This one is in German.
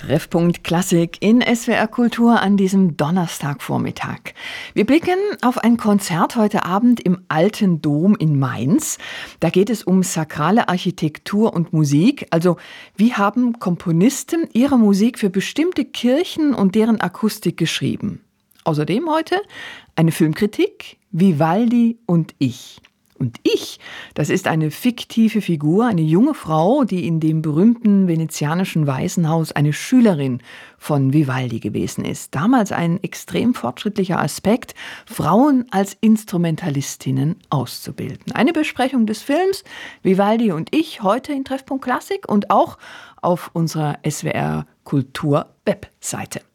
Treffpunkt Klassik in SWR Kultur an diesem Donnerstagvormittag. Wir blicken auf ein Konzert heute Abend im Alten Dom in Mainz. Da geht es um sakrale Architektur und Musik. Also, wie haben Komponisten ihre Musik für bestimmte Kirchen und deren Akustik geschrieben? Außerdem heute eine Filmkritik, Vivaldi und ich. Und ich, das ist eine fiktive Figur, eine junge Frau, die in dem berühmten venezianischen Waisenhaus eine Schülerin von Vivaldi gewesen ist. Damals ein extrem fortschrittlicher Aspekt, Frauen als Instrumentalistinnen auszubilden. Eine Besprechung des Films Vivaldi und ich heute in Treffpunkt Klassik und auch auf unserer SWR Kultur Webseite.